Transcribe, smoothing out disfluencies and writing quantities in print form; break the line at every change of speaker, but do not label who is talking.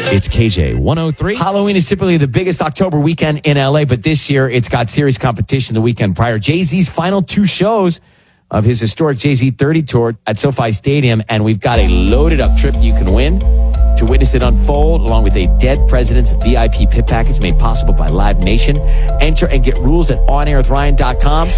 It's KJ 103.
Halloween is typically the biggest October weekend in LA, but this year it's got serious competition the weekend prior. Jay-Z's final 2 shows of his historic Jay-Z 30 tour at SoFi Stadium, and we've got a loaded up trip you can win to witness it unfold, along with a Dead Presidents VIP pit package made possible by Live Nation. Enter and get rules at OnAirWithRyan.com.